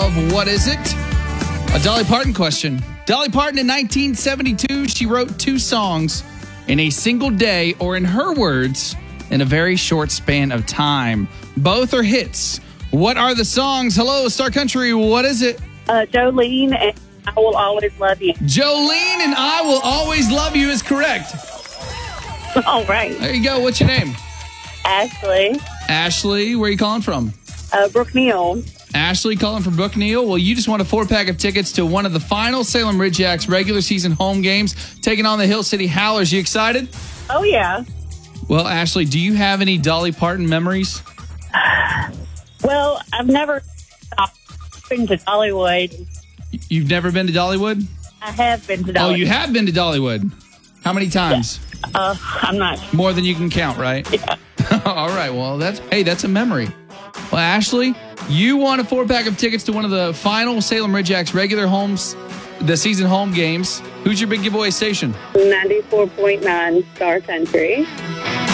of What Is It? A Dolly Parton question. Dolly Parton in 1972, she wrote 2 songs in a single day, or in her words, in a very short span of time. Both are hits. What are the songs? Hello, Star Country. What is it? Jolene and I Will Always Love You. Jolene and I Will Always Love You is correct. All right. There you go. What's your name? Ashley. Ashley, where are you calling from? Brooke Neal. Ashley calling from Brooke Neal. Well, you just won a 4-pack of tickets to one of the final Salem Ridgeacs regular season home games, taking on the Hill City Howlers. You excited? Oh, yeah. Well, Ashley, do you have any Dolly Parton memories? Well, I've never been to Dollywood. You've never been to Dollywood? I have been to Dollywood. Oh, you have been to Dollywood. How many times? I'm not. More than you can count, right? Yeah. All right. Well, that's a memory. Well, Ashley, you won a 4-pack of tickets to one of the final Salem Ridgeacs regular homes, the season home games. Who's your big giveaway station? 94.9 Star Country.